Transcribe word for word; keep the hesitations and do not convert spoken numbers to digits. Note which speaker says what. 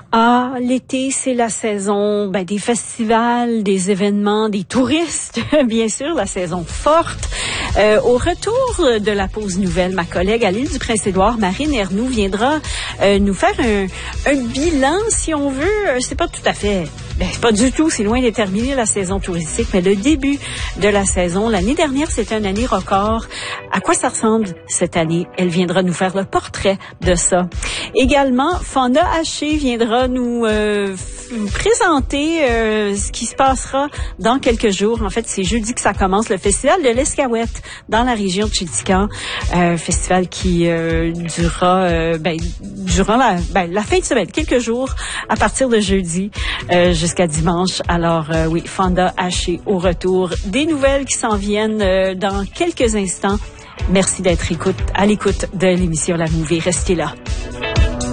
Speaker 1: Ah, l'été, c'est la saison ben, des festivals, des événements, des touristes, bien sûr, la saison forte. Euh, au retour de la pause nouvelle, ma collègue à l'île du Prince-Édouard, Marine Ernoult, viendra euh, nous faire un, un bilan, si on veut. C'est pas tout à fait... Ben, pas du tout, c'est loin de terminer la saison touristique, mais le début de la saison. L'année dernière, c'était une année record. À quoi ça ressemble cette année? Elle viendra nous faire le portrait de ça. Également, Fonda Haché viendra nous euh, f- présenter euh, ce qui se passera dans quelques jours. En fait, c'est jeudi que ça commence, le festival de l'Escaouette dans la région de Tchitican. Un euh, festival qui euh, durera euh, ben, durant la, ben, la fin de semaine, quelques jours, à partir de jeudi euh, jusqu'à dimanche. Alors euh, oui, Fonda Haché au retour. Des nouvelles qui s'en viennent euh, dans quelques instants. Merci d'être écoute, à l'écoute de l'émission La Movie. Restez là.